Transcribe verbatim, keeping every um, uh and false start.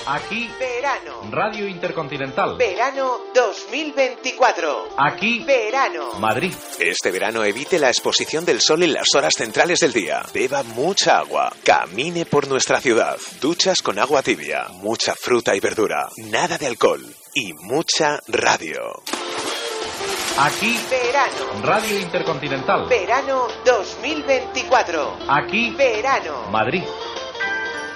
Aquí, verano. Radio Intercontinental. Verano dos mil veinticuatro. Aquí, verano. Madrid. Este verano evite la exposición del sol en las horas centrales del día. Beba mucha agua. Camine por nuestra ciudad. Duchas con agua tibia. Mucha fruta y verdura. Nada de alcohol. Y mucha radio. Aquí, verano. Radio Intercontinental. Verano dos mil veinticuatro. Aquí, verano. Madrid.